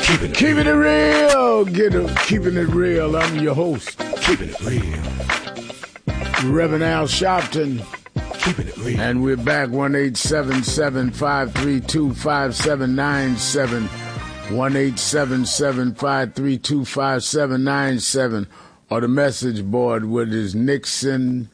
Keeping it real. Keeping it real. I'm your host. Keeping it real. Reverend Al Sharpton. Keeping it real. And we're back. 1-877-532-5797. 1-877-532-5797. Or the message board, which is Nixon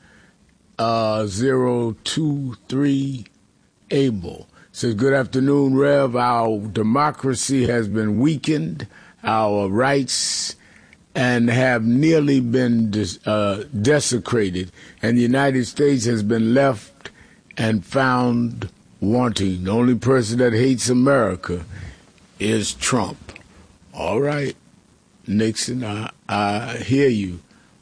023 Able. Says, good afternoon, Rev. Our democracy has been weakened, our rights, and have nearly been desecrated, and the United States has been left and found wanting. The only person that hates America is Trump. All right, Nixon, I hear you.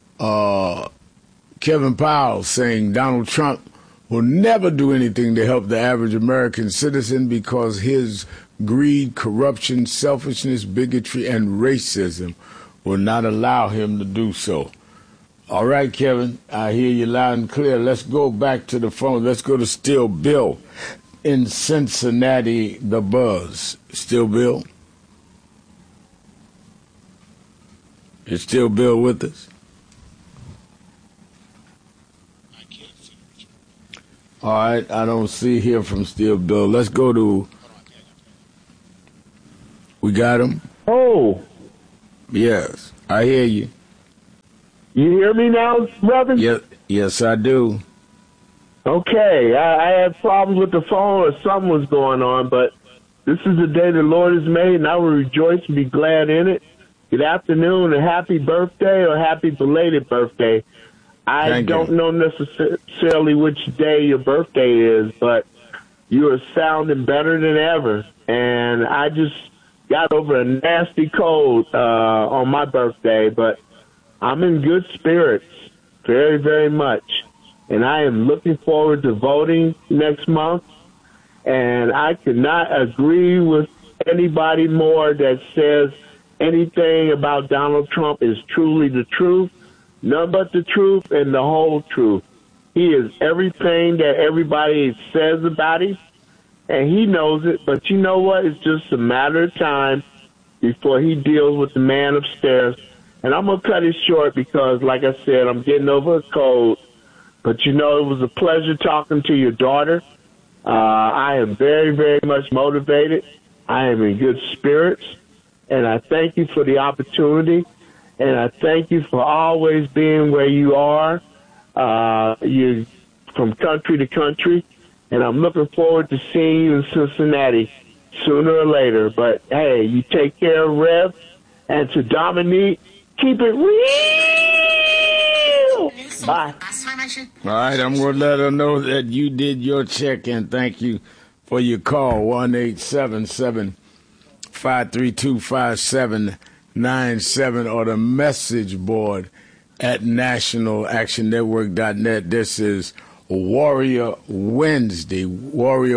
Kevin Powell saying Donald Trump will never do anything to help the average American citizen because his greed, corruption, selfishness, bigotry, and racism will not allow him to do so. All right, Kevin, I hear you loud and clear. Let's go back to the phone. Let's go to Still Bill in Cincinnati, the Buzz. Still Bill? Is Still Bill with us? All right, I don't see here from Still Bill. Let's go to... We got him? Oh. Yes, I hear you. You hear me now, brother? Yes, I do. Okay, I had problems with the phone or something was going on, but this is the day the Lord has made, and I will rejoice and be glad in it. Good afternoon and happy birthday or happy belated birthday. I don't know necessarily which day your birthday is, but you are sounding better than ever. And I just got over a nasty cold on my birthday, but I'm in good spirits, very, very much. And I am looking forward to voting next month. And I could not agree with anybody more that says anything about Donald Trump is truly the truth. None but the truth and the whole truth. He is everything that everybody says about him, and he knows it. But you know what? It's just a matter of time before he deals with the man upstairs. And I'm going to cut it short because, like I said, I'm getting over a cold. But, you know, it was a pleasure talking to your daughter. I am very, very much motivated. I am in good spirits, and I thank you for the opportunity. And I thank you for always being where you are. You're from country to country. And I'm looking forward to seeing you in Cincinnati sooner or later. But, hey, you take care of Rev. And to Dominique, keep it real. Bye. All right, I'm going to let her know that you did your check, and thank you for your call. 1-877-532-5797 or the message board at nationalactionnetwork.net. This is Warrior Wednesday, Warrior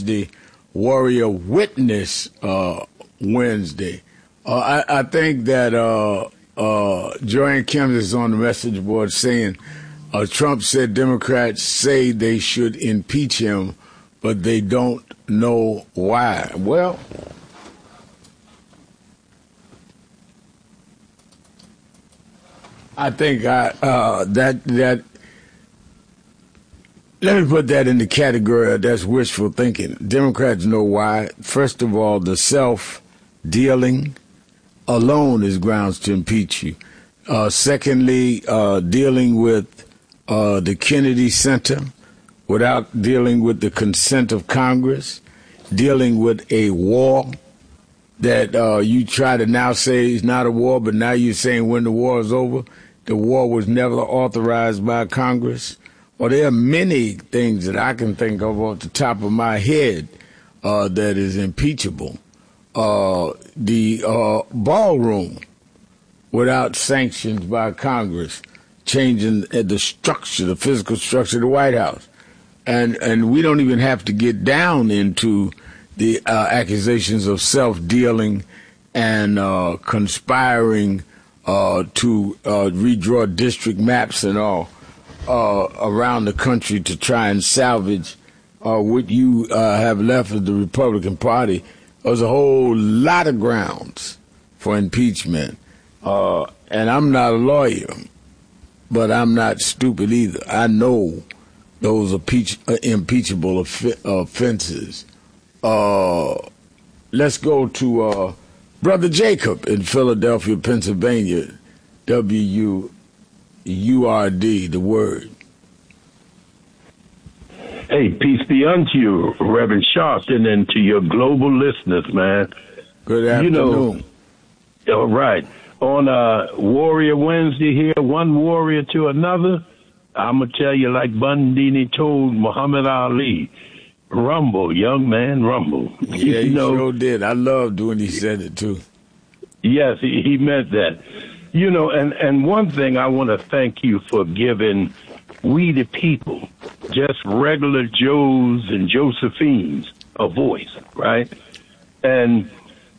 Witness Wednesday. I think that Joanne Kim is on the message board saying Trump said Democrats say they should impeach him, but they don't know why. Well, I think that let me put that in the category of that's wishful thinking. Democrats know why. First of all, the self-dealing alone is grounds to impeach you. Secondly, dealing with the Kennedy Center without dealing with the consent of Congress, dealing with a war that you try to now say is not a war, but now you're saying when the war is over, the war was never authorized by Congress. Well, there are many things that I can think of off the top of my head that is impeachable. The ballroom without sanctions by Congress, changing the structure, the physical structure of the White House. And we don't even have to get down into the accusations of self-dealing and conspiring to redraw district maps and all around the country to try and salvage what you have left of the Republican Party There's a whole lot of grounds for impeachment. And I'm not a lawyer, but I'm not stupid either. I know those are impeachable offenses. Let's go to Brother Jacob in Philadelphia, Pennsylvania. WURD, the word. Hey, peace be unto you, Reverend Sharpton, and to your global listeners, man. Good afternoon. All right. On Warrior Wednesday here, one warrior to another, I'm going to tell you like Bundini told Muhammad Ali, rumble, young man, rumble. Yeah, he sure did. I loved when he said it, too. Yes, he meant that. And one thing I want to thank you for giving we the people, just regular Joes and Josephines, a voice, right? And,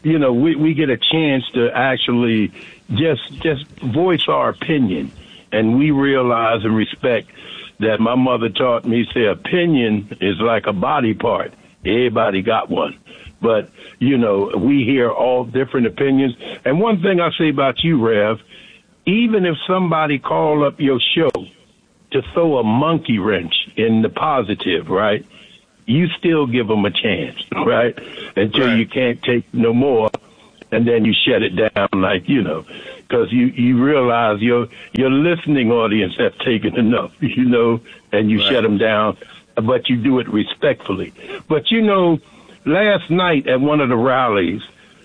we get a chance to actually just voice our opinion. And we realize and respect that my mother taught me, say, opinion is like a body part. Everybody got one. But, we hear all different opinions. And one thing I say about you, Rev, even if somebody call up your show to throw a monkey wrench in the positive, right, you still give them a chance, right, until you can't take no more, and then you shut it down because you realize your listening audience have taken enough, and you shut them down, but you do it respectfully. But, last night at one of the rallies,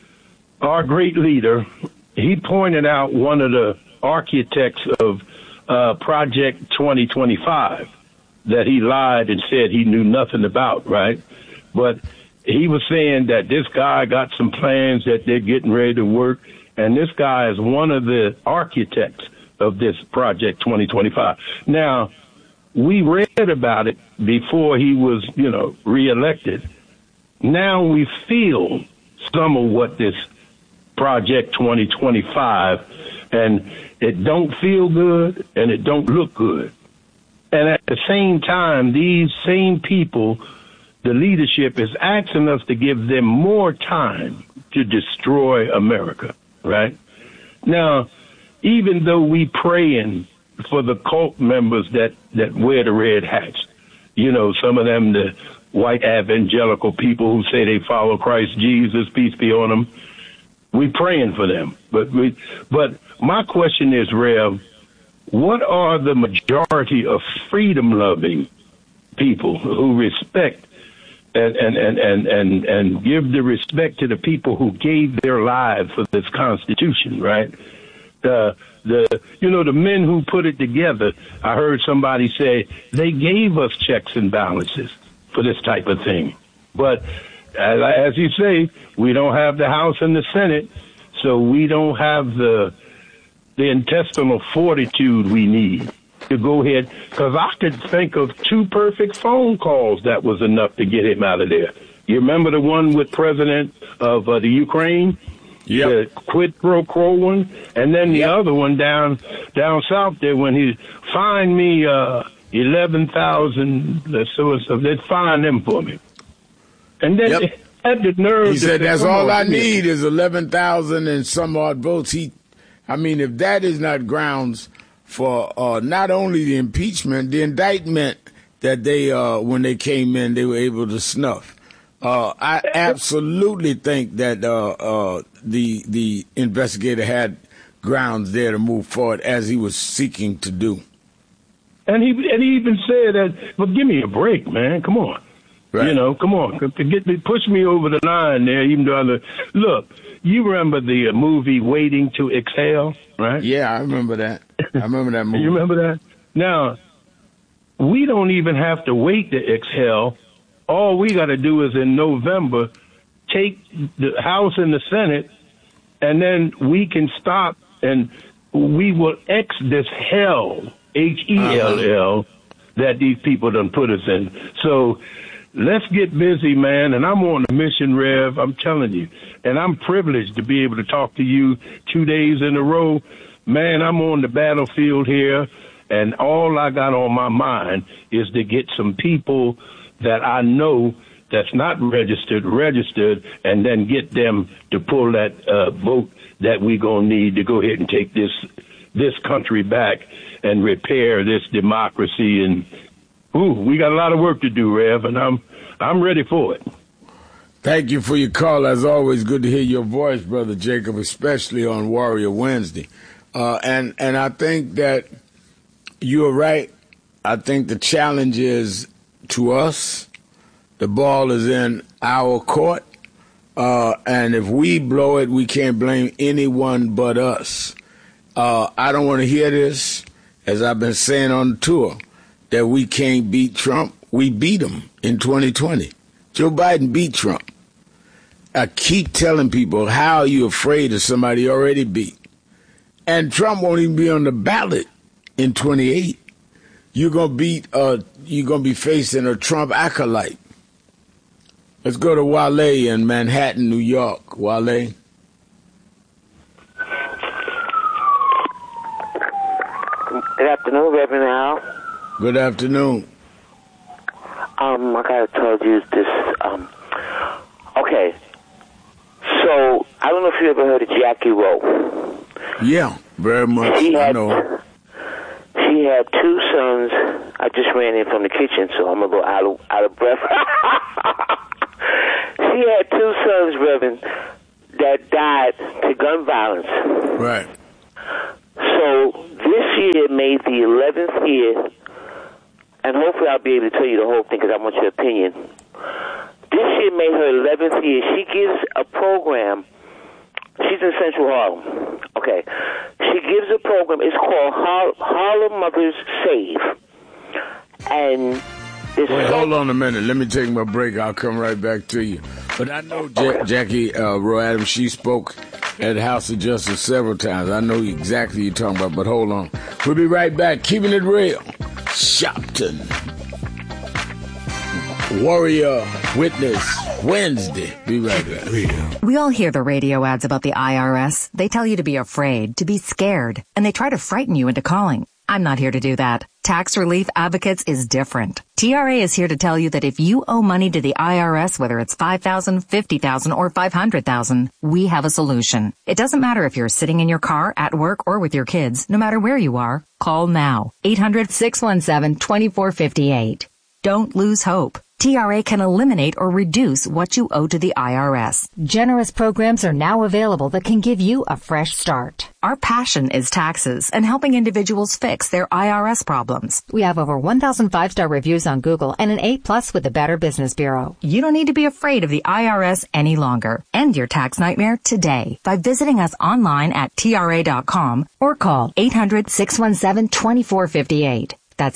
our great leader, he pointed out one of the architects of Project 2025 that he lied and said he knew nothing about, right? But he was saying that this guy got some plans that they're getting ready to work, and this guy is one of the architects of this Project 2025. Now, we read about it before he was, reelected. Now we feel some of what this Project 2025, and it don't feel good and it don't look good. And at the same time, these same people, the leadership is asking us to give them more time to destroy America, right? Now, even though we praying for the cult members that wear the red hats, some of them, the white evangelical people who say they follow Christ Jesus, peace be on them, we praying for them. But my question is, Rev, what are the majority of freedom-loving people who respect and give the respect to the people who gave their lives for this Constitution, right? The men who put it together, I heard somebody say they gave us checks and balances for this type of thing. But as you say, we don't have the House and the Senate, so we don't have the intestinal fortitude we need to go ahead. Because I could think of 2 perfect phone calls that was enough to get him out of there. You remember the one with President of the Ukraine? Yep. The quid pro quo one, and then the other one down south there when he fined me 11,000. So they'd fine them for me, and then they had the nerve. He said, "That's all I need is 11,000 and some odd votes." If that is not grounds for not only the impeachment, the indictment that they when they came in, they were able to snuff. I absolutely think that the investigator had grounds there to move forward as he was seeking to do. And he even said that, "But give me a break, man. Come on, right. Come on, push me over the line there." Even though look, you remember the movie Waiting to Exhale, right? Yeah, I remember that. I remember that movie. You remember that? Now, we don't even have to wait to exhale. All we got to do is in November take the House and the Senate, and then we can stop and we will X this hell, Hell, that these people done put us in. So let's get busy, man. And I'm on a mission, Rev. I'm telling you. And I'm privileged to be able to talk to you 2 days in a row. Man, I'm on the battlefield here, and all I got on my mind is to get some people that I know that's not registered, and then get them to pull that vote that we're going to need to go ahead and take this country back and repair this democracy. And we got a lot of work to do, Rev, and I'm ready for it. Thank you for your call. As always, good to hear your voice, Brother Jacob, especially on Warrior Wednesday. And I think that you're right. I think the challenge is to us. The ball is in our court. And if we blow it, we can't blame anyone but us. I don't want to hear this, as I've been saying on the tour, that we can't beat Trump. We beat him in 2020. Joe Biden beat Trump. I keep telling people, how are you afraid of somebody already beat? And Trump won't even be on the ballot in 28. You're gonna be facing a Trump acolyte. Let's go to Wale in Manhattan, New York. Wale. Good afternoon, Reverend Al. Good afternoon. I gotta tell you this. Okay. So I don't know if you ever heard of Jackie Rowe. Yeah, very much. I know. She had two sons. I just ran in from the kitchen, so I'm a little out of breath. She had two sons, Reverend, that died to gun violence. Right. So this year made the 11th year, and hopefully I'll be able to tell you the whole thing because I want your opinion. This year made her 11th year. She gives a program. She's in Central Harlem. Okay. She gives a program. It's called Harlem Mothers Save. And wait, hold on a minute. Let me take my break. I'll come right back to you. But I know Jackie Rowe Adams, she spoke at the House of Justice several times. I know exactly what you're talking about, but hold on. We'll be right back. Keeping it real. Shopton. Warrior Witness Wednesday. Be right back. We all hear the radio ads about the IRS. They tell you to be afraid, to be scared, and they try to frighten you into calling. I'm not here to do that. Tax Relief Advocates is different. TRA is here to tell you that if you owe money to the IRS, whether it's $5,000, $50,000, or $500,000, we have a solution. It doesn't matter if you're sitting in your car, at work, or with your kids. No matter where you are, call now. 800-617-2458. Don't lose hope. TRA can eliminate or reduce what you owe to the IRS. Generous programs are now available that can give you a fresh start. Our passion is taxes and helping individuals fix their IRS problems. We have over 1,000 5-star reviews on Google and an A+ with the Better Business Bureau. You don't need to be afraid of the IRS any longer. End your tax nightmare today by visiting us online at TRA.com or call 800-617-2458. That's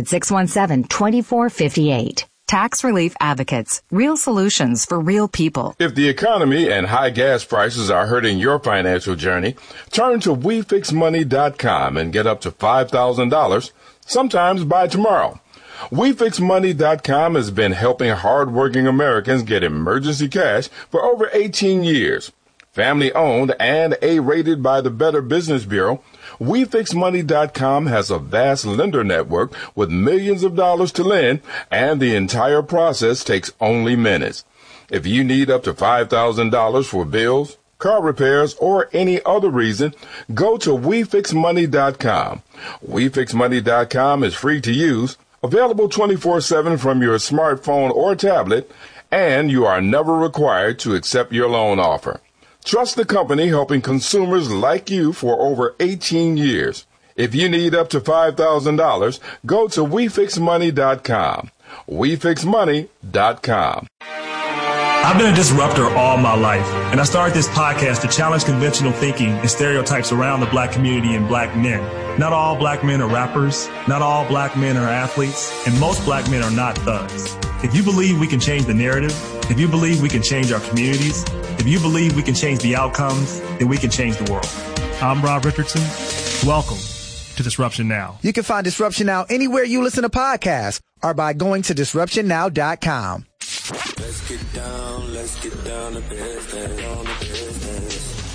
800-617-2458. Tax Relief Advocates. Real solutions for real people. If the economy and high gas prices are hurting your financial journey, turn to WeFixMoney.com and get up to $5,000, sometimes by tomorrow. WeFixMoney.com has been helping hardworking Americans get emergency cash for over 18 years. Family owned and A-rated by the Better Business Bureau, WeFixMoney.com has a vast lender network with millions of dollars to lend, and the entire process takes only minutes. If you need up to $5,000 for bills, car repairs, or any other reason, go to WeFixMoney.com. WeFixMoney.com is free to use, available 24/7 from your smartphone or tablet, and you are never required to accept your loan offer. Trust the company helping consumers like you for over 18 years. If you need up to $5,000, go to WeFixMoney.com. WeFixMoney.com. I've been a disruptor all my life, and I started this podcast to challenge conventional thinking and stereotypes around the black community and black men. Not all black men are rappers, not all black men are athletes, and most black men are not thugs. If you believe we can change the narrative, if you believe we can change our communities, if you believe we can change the outcomes, then we can change the world. I'm Rob Richardson. Welcome to Disruption Now. You can find Disruption Now anywhere you listen to podcasts or by going to DisruptionNow.com. Let's get down to business.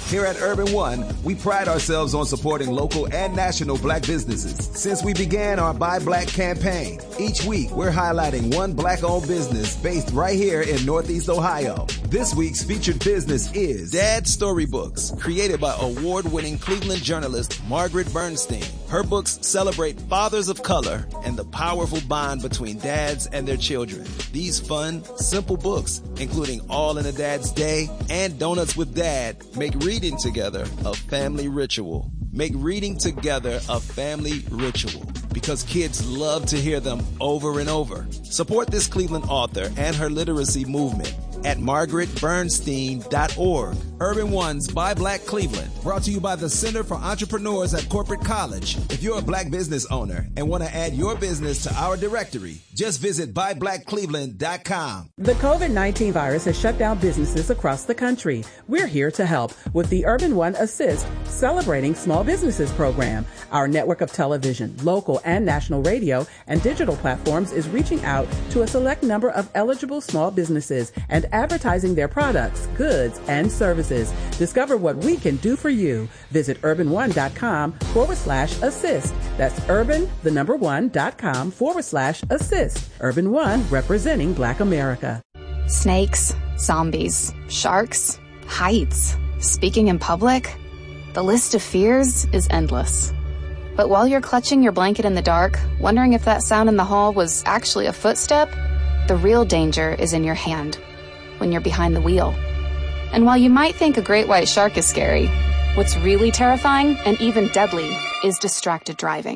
Here at Urban One, we pride ourselves on supporting local and national black businesses. Since we began our Buy Black campaign, each week we're highlighting one black-owned business based right here in Northeast Ohio. This week's featured business is Dad Storybooks, created by award-winning Cleveland journalist Margaret Bernstein. Her books celebrate fathers of color and the powerful bond between dads and their children. These fun, simple books, including All in a Dad's Day and Donuts with Dad, make reading together a family ritual. Make reading together a family ritual, because kids love to hear them over and over. Support this Cleveland author and her literacy movement at margaretbernstein.org. Urban One's Buy Black Cleveland, brought to you by the Center for Entrepreneurs at Corporate College. If you're a black business owner and want to add your business to our directory, just visit buyblackcleveland.com. The COVID-19 virus has shut down businesses across the country. We're here to help with the Urban One Assist Celebrating Small Businesses program. Our network of television, local and national radio, and digital platforms is reaching out to a select number of eligible small businesses and advertising their products, goods, and services. Discover what we can do for you. Visit urban1.com/assist. That's urban1.com/assist. Urban One, representing Black America. Snakes, zombies, sharks, heights, speaking in public. The list of fears is endless. But while you're clutching your blanket in the dark, wondering if that sound in the hall was actually a footstep, the real danger is in your hand, when you're behind the wheel. And while you might think a great white shark is scary, what's really terrifying and even deadly is distracted driving.